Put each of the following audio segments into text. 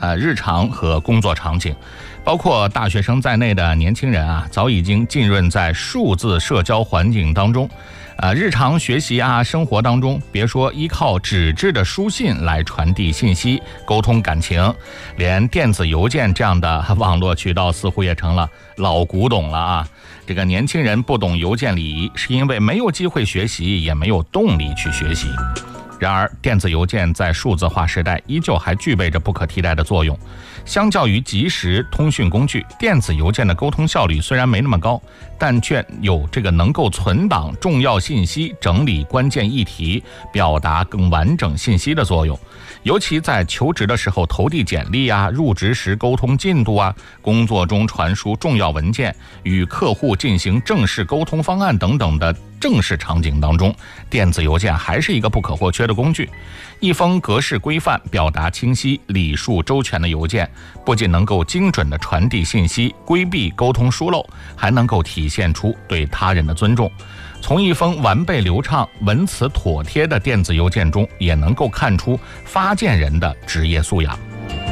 日常和工作场景，包括大学生在内的年轻人啊，早已经浸润在数字社交环境当中。日常学习啊，生活当中，别说依靠纸质的书信来传递信息、沟通感情，连电子邮件这样的网络渠道似乎也成了老古董了啊。这个年轻人不懂邮件礼仪，是因为没有机会学习，也没有动力去学习。然而，电子邮件在数字化时代依旧还具备着不可替代的作用。相较于即时通讯工具，电子邮件的沟通效率虽然没那么高，但却有这个能够存档重要信息、整理关键议题、表达更完整信息的作用。尤其在求职的时候投递简历啊，入职时沟通进度啊，工作中传输重要文件，与客户进行正式沟通方案等等的正式场景当中，电子邮件还是一个不可或缺的工具。一封格式规范、表达清晰、礼数周全的邮件，不仅能够精准地传递信息，规避沟通疏漏，还能够体现出对他人的尊重。从一封完备流畅、文辞妥帖的电子邮件中，也能够看出发件人的职业素养。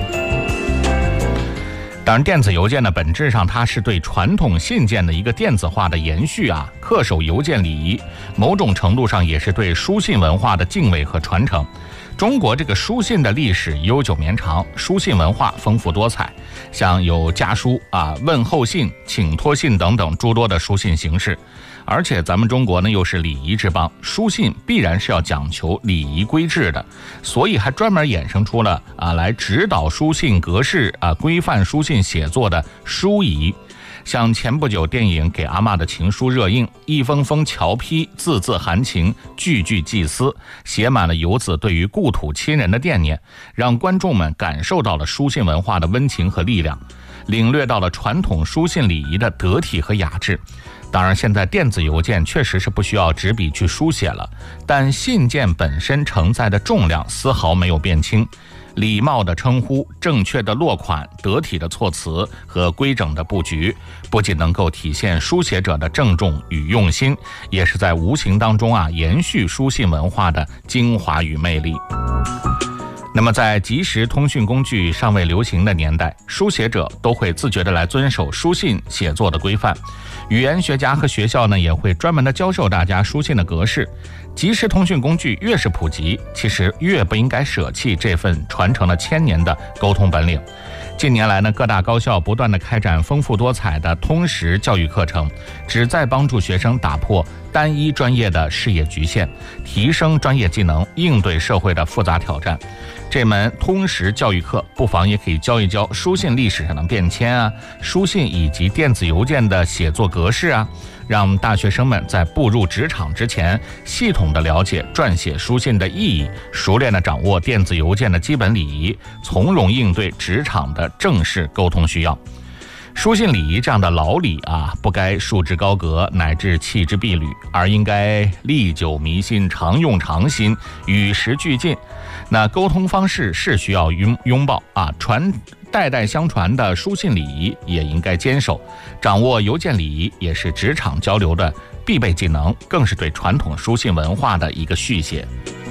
当然，电子邮件呢，本质上它是对传统信件的一个电子化的延续啊，恪守邮件礼仪，某种程度上也是对书信文化的敬畏和传承。中国这个书信的历史悠久绵长，书信文化丰富多彩，像有家书啊、问候信、请托信等等诸多的书信形式。而且咱们中国呢又是礼仪之邦，书信必然是要讲求礼仪规制的，所以还专门衍生出了来指导书信格式规范书信写作的书仪。像前不久电影《给阿嬷的情书》热映，一封封侨批，字字含情，句句寄思，写满了游子对于故土亲人的惦念，让观众们感受到了书信文化的温情和力量，领略到了传统书信礼仪的得体和雅致。当然，现在电子邮件确实是不需要纸笔去书写了，但信件本身承载的重量丝毫没有变轻。礼貌的称呼、正确的落款、得体的措辞和规整的布局，不仅能够体现书写者的郑重与用心，也是在无形当中延续书信文化的精华与魅力。那么在即时通讯工具尚未流行的年代，书写者都会自觉地来遵守书信写作的规范。语言学家和学校呢也会专门的教授大家书信的格式。即时通讯工具越是普及，其实越不应该舍弃这份传承了千年的沟通本领。近年来呢，各大高校不断的开展丰富多彩的通识教育课程，旨在帮助学生打破单一专业的视野局限，提升专业技能，应对社会的复杂挑战。这门通识教育课不妨也可以教一教书信历史上的变迁啊，书信以及电子邮件的写作格式啊，让大学生们在步入职场之前，系统的了解撰写书信的意义，熟练的掌握电子邮件的基本礼仪，从容应对职场的正式沟通需要。书信礼仪这样的老礼不该束之高阁乃至弃之敝履，而应该历久弥新，常用常新，与时俱进。那沟通方式是需要拥抱代代相传的书信礼仪也应该坚守，掌握邮件礼仪也是职场交流的必备技能，更是对传统书信文化的一个续写。